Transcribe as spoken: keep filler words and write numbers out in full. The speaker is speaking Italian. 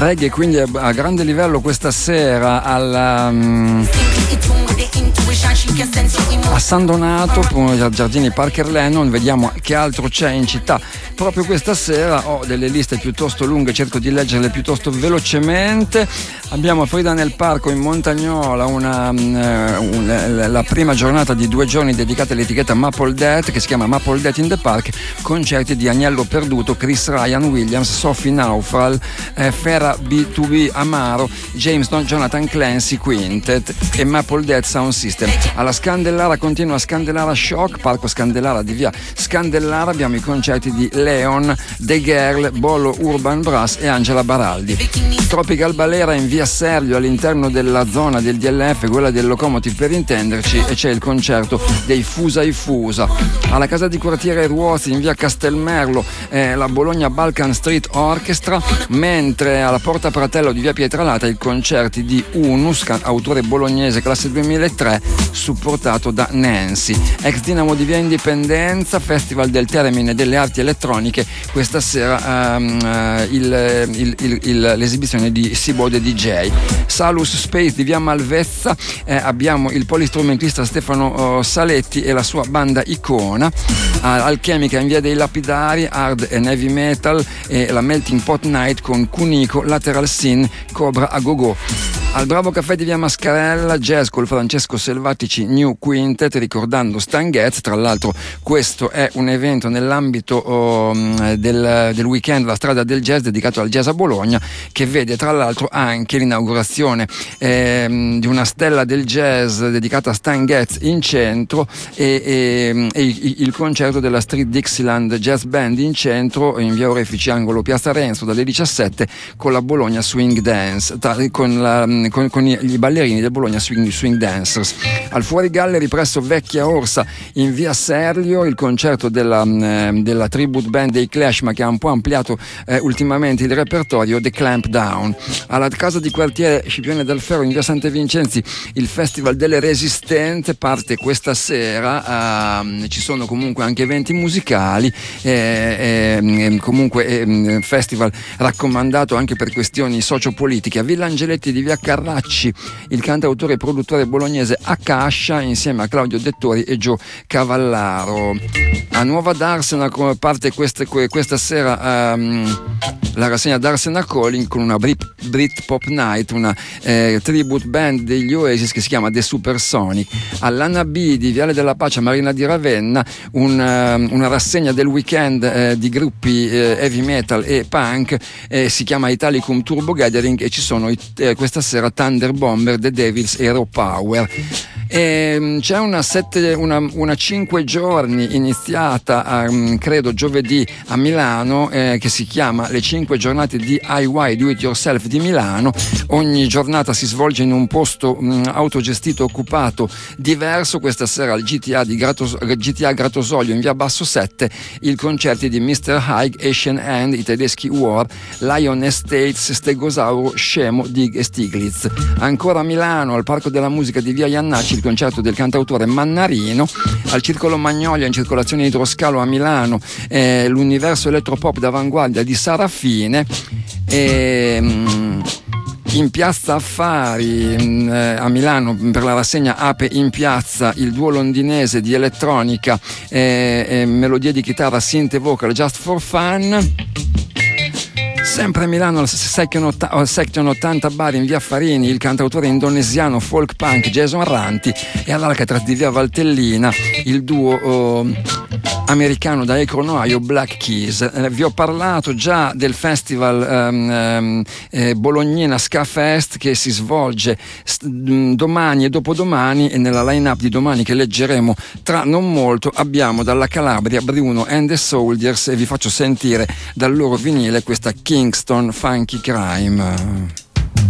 reggae, quindi a grande livello questa sera alla, um, a San Donato, a Giardini Parker Lennon. Vediamo che altro c'è in città. Proprio questa sera ho delle liste piuttosto lunghe, cerco di leggerle piuttosto velocemente. Abbiamo a Frida nel Parco in Montagnola una, una, la prima giornata di due giorni dedicata all'etichetta Maple Death, che si chiama Maple Death in the Park, concerti di Agnello Perduto, Chris Ryan Williams, Sophie Naufal, eh, Fera B due B Amaro, James Don Jonathan Clancy Quintet e Maple Death Sound System. Alla Scandellara continua Scandellara Shock, Parco Scandellara di via Scandellara. Abbiamo i concerti di Leon, The Girl, Bolo Urban Brass e Angela Baraldi. Tropical Balera in via Serlio, all'interno della zona del D L F, quella del Locomotive per intenderci, e c'è il concerto dei Fusa i Fusa. Alla casa di quartiere Ruozzi in via Castelmerlo eh, la Bologna Balkan Street Orchestra, mentre alla Porta Pratello di via Pietralata i concerti di Unus, autore bolognese classe duemilatré, supportato da Nancy. Ex Dinamo di via Indipendenza, Festival del Termine delle Arti Elettroniche, questa sera um, uh, il, il, il, il, l'esibizione di Sibode D J. Salus Space di via Malvezza, eh, abbiamo il polistrumentista Stefano uh, Saletti e la sua banda Icona. Uh, Alchemica in via dei Lapidari, Hard and Heavy Metal e la Melting Pot Night con Cunico, Lateral Sin, Cobra a Go-Go. Al Bravo Caffè di via Mascarella, jazz col Francesco Selvatici New Quintet, ricordando Stan Getz. Tra l'altro questo è un evento nell'ambito oh, del, del weekend La Strada del Jazz, dedicato al jazz a Bologna, che vede tra l'altro anche l'inaugurazione eh, di una stella del jazz dedicata a Stan Getz in centro e, e, e il concerto della Street Dixieland Jazz Band in centro in via Orefici angolo Piazza Renzo dalle diciassette, con la Bologna Swing Dance, con la Con, con i ballerini del Bologna Swing, Swing Dancers. Al Fuori Gallery presso Vecchia Orsa in via Serlio il concerto della, eh, della tribute band dei Clash, ma che ha un po' ampliato eh, ultimamente il repertorio, The Clampdown. Alla casa di quartiere Scipione del Ferro in via Sante Vincenzi il Festival delle Resistenze parte questa sera. Eh, ci sono comunque anche eventi musicali, eh, eh, comunque eh, festival raccomandato anche per questioni sociopolitiche. A Villa Angeletti di via Carracci il cantautore e produttore bolognese Akasha insieme a Claudio Dettori e Gio Cavallaro. A Nuova Darsena parte questa, questa sera um, la rassegna Darsena Calling con una Brit, Brit Pop Night, una eh, tribute band degli Oasis che si chiama The Supersonic. All'Anna B di Viale della Pace a Marina di Ravenna un, uh, una rassegna del weekend eh, di gruppi eh, heavy metal e punk, eh, si chiama Italicum Turbo Gathering e ci sono eh, questa sera Thunder Bomber, The Devils e Hero Power. E c'è una, sette, una, una cinque giorni iniziata um, credo giovedì a Milano eh, che si chiama le cinque giornate di D I Y Do It Yourself di Milano. Ogni giornata si svolge in un posto um, autogestito occupato diverso. Questa sera al G T A di Gratos, G T A Gratosoglio in via Basso sette il concerti di mister Haig, Asian Hand, i tedeschi War, Lion Estates, Stegosauro, Scemo, Dig e Stiglitz. Ancora a Milano al Parco della Musica di via Iannacci il concerto del cantautore Mannarino. Al Circolo Magnolia in circolazione Idroscalo a Milano eh, l'universo elettropop d'avanguardia di Sarafine. E, mm, in piazza Affari eh, a Milano per la rassegna Ape in piazza il duo londinese di elettronica e eh, eh, melodie di chitarra synth e vocal Just for Fun. Sempre a Milano al Section ottanta Bar in via Farini il cantautore indonesiano folk punk Jason Ranti, e all'Alcatraz di via Valtellina il duo oh, americano da Akron, Ohio, Black Keys. Eh, vi ho parlato già del festival um, um, eh, Bolognina Ska Fest che si svolge st- domani e dopodomani, e nella line-up di domani che leggeremo tra non molto abbiamo dalla Calabria Bruno and the Soldiers, e vi faccio sentire dal loro vinile questa Kingston Funky Crime.